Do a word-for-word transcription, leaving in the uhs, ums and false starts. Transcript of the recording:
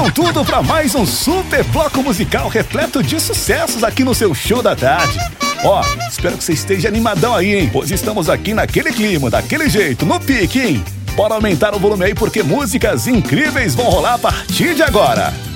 com tudo para mais um super bloco musical repleto de sucessos aqui no seu Show da Tarde. Ó, espero que você esteja animadão aí, hein? Pois estamos aqui naquele clima, daquele jeito, no pique, hein? Bora aumentar o volume aí porque músicas incríveis vão rolar a partir de agora.